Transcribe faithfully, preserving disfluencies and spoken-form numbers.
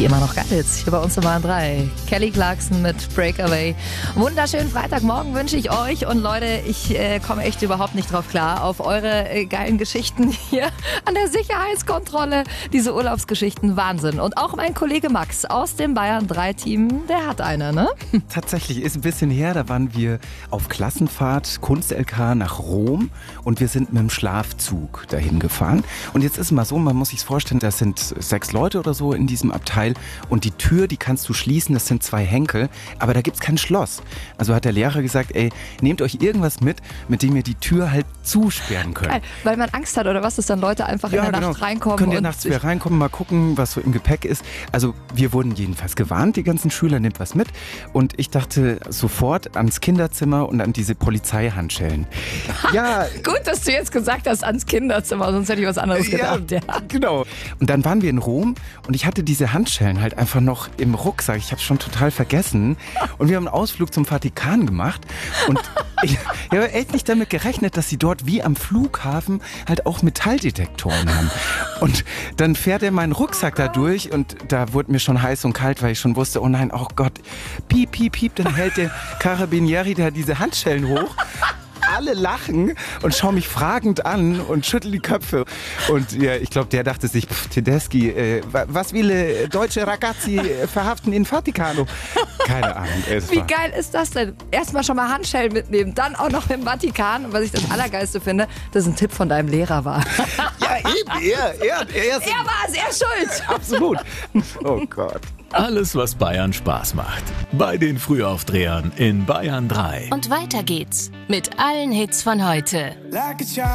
Wie immer noch Geils, hier bei uns in Bayern drei. Kelly Clarkson mit Breakaway. Wunderschönen Freitagmorgen wünsche ich euch. Und Leute, ich äh, komme echt überhaupt nicht drauf klar, auf eure äh, geilen Geschichten hier an der Sicherheitskontrolle. Diese Urlaubsgeschichten, Wahnsinn. Und auch mein Kollege Max aus dem Bayern drei Team, der hat eine, ne? Tatsächlich, ist ein bisschen her, da waren wir auf Klassenfahrt, Kunst-L K nach Rom und wir sind mit dem Schlafzug dahin gefahren. Und jetzt ist es mal so, man muss sich vorstellen, das sind sechs Leute oder so in diesem Abteil und die Tür, die kannst du schließen, das sind zwei Henkel, aber da gibt's kein Schloss. Also hat der Lehrer gesagt, ey, nehmt euch irgendwas mit, mit dem ihr die Tür halt zusperren könnt. Geil, weil man Angst hat oder was, dass dann Leute einfach ja, in der genau. Nacht reinkommen. Könnt ihr und nachts wieder reinkommen, mal gucken, was so im Gepäck ist. Also wir wurden jedenfalls gewarnt, die ganzen Schüler, nehmt was mit. Und ich dachte sofort ans Kinderzimmer und an diese Polizeihandschellen. Ja, gut, dass du jetzt gesagt hast, ans Kinderzimmer, sonst hätte ich was anderes gedacht. Ja, ja, genau. Und dann waren wir in Rom und ich hatte diese Handschellen halt einfach noch im Rucksack. Ich habe es schon total vergessen. Und wir haben einen Ausflug zum Vatikan gemacht. Und ich, ich habe echt nicht damit gerechnet, dass sie dort wie am Flughafen halt auch Metalldetektoren haben. Und dann fährt er meinen Rucksack da durch und da wurde mir schon heiß und kalt, weil ich schon wusste, oh nein, oh Gott, piep, piep, piep, dann hält der Carabinieri da diese Handschellen hoch. Alle lachen und schauen mich fragend an und schütteln die Köpfe. Und ja, ich glaube, der dachte sich, pff, Tedeschi, äh, was will äh, deutsche Ragazzi äh, verhaften in Vaticano? Keine Ahnung. Wie geil ist das denn? Erstmal schon mal Handschellen mitnehmen, dann auch noch im Vatikan. Und was ich das Allergeilste finde, dass ein Tipp von deinem Lehrer war. Ja, eben, er, er, er, ist er war es, er ist schuld. Absolut. Oh Gott. Alles, was Bayern Spaß macht. Bei den Frühaufdrehern in Bayern drei. Und weiter geht's mit allen Hits von heute.